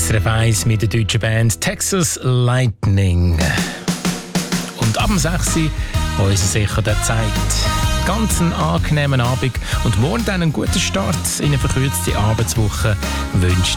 SRF 1 mit der deutschen Band Texas Lightning. Und ab dem 6 Uhr unser Sicher der Zeit. Ganz einen angenehmen Abend und morgen dann einen guten Start in eine verkürzte Arbeitswoche wünscht